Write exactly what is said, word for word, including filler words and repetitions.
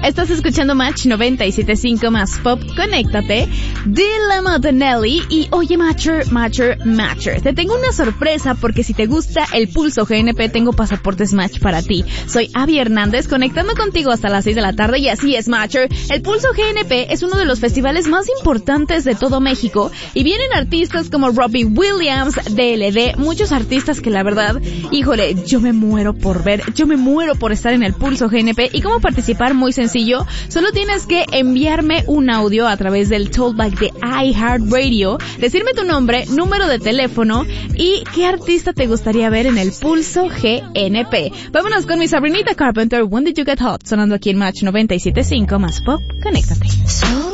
Estás escuchando Match noventa y siete punto cinco más Pop, conéctate. Dilemma de Nelly y oye Matcher, Matcher, Matcher. Te tengo una sorpresa porque si te gusta el Pulso G N P tengo pasaportes Match para ti. Soy Abby Hernández conectando contigo hasta las seis de la tarde y así es Matcher. El Pulso G N P es uno de los festivales más importantes de todo México y vienen artistas como Robbie Williams, D L D, muchos artistas que la verdad, híjole, yo me muero por ver, yo me muero por estar en el Pulso G N P. ¿Y cómo participar? Muy sencillo, solo tienes que enviarme un audio a través del Talkback de iHeartRadio, decirme tu nombre, número de teléfono y qué artista te gustaría ver en el Pulso G N P. Vámonos con mi Sabrinita Carpenter, When Did You Get Hot, sonando aquí en Match noventa y siete punto cinco más Pop, conéctate.